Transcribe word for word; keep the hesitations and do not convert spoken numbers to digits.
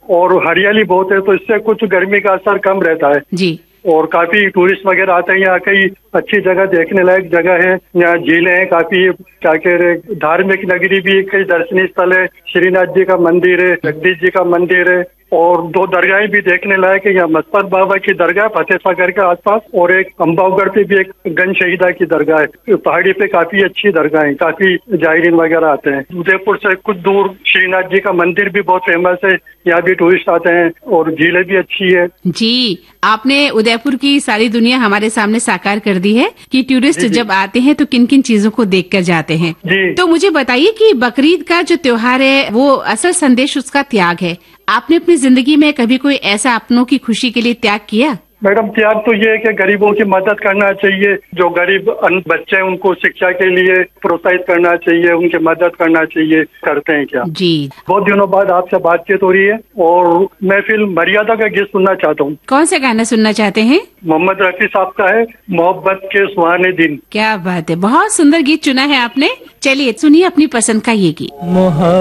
और हरियाली बहुत है, तो इससे कुछ गर्मी का असर कम रहता है जी। और काफी टूरिस्ट वगैरह आते हैं। यहाँ कई अच्छी जगह, देखने लायक जगह है, यहाँ झीलें हैं, काफी क्या कह रहे, धार्मिक नगरी भी, कई दर्शनीय स्थल है, श्रीनाथ जी का मंदिर है, जगदीश जी का मंदिर है और दो दरगाहें भी देखने लायक है। यहाँ मस्तफर बाबा की दरगाह फतेह सागर के आसपास और एक अम्बावगढ़ पे भी एक गन शहीदा की दरगाह है। पहाड़ी पे काफी अच्छी दरगाह है, काफी जायरीन वगैरह आते हैं। उदयपुर से कुछ दूर श्रीनाथ जी का मंदिर भी बहुत फेमस है, यहाँ भी टूरिस्ट आते हैं और झीलें भी अच्छी है। जी, आपने उदयपुर की सारी दुनिया हमारे सामने साकार कर दी है कि टूरिस्ट जब आते हैं तो किन किन चीजों को देख कर जाते हैं। जी। तो मुझे बताइए कि बकरीद का जो त्योहार है वो असल संदेश उसका त्याग है। आपने अपनी जिंदगी में कभी कोई ऐसा अपनों की खुशी के लिए त्याग किया? मैडम, त्याग तो ये है कि गरीबों की मदद करना चाहिए। जो गरीब बच्चे हैं उनको शिक्षा के लिए प्रोत्साहित करना चाहिए, उनकी मदद करना चाहिए। करते हैं क्या जी। बहुत दिनों बाद आपसे बातचीत हो रही है और मैं फिल्म मर्यादा का गीत सुनना चाहता हूँ। कौन सा गाना सुनना चाहते हैं? मोहम्मद रफी साहब का है, मोहब्बत के सुहाने दिन। क्या बात है, बहुत सुंदर गीत चुना है आपने। चलिए सुनिए अपनी पसंद का ये गीत।